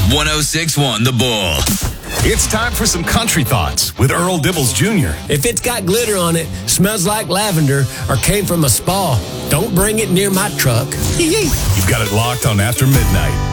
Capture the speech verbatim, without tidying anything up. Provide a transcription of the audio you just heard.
one oh six point one The Bull. It's time for some country thoughts with Earl Dibbles Junior If it's got glitter on it, smells like lavender, or came from a spa, don't bring it near my truck. You've got it locked on After Midnight.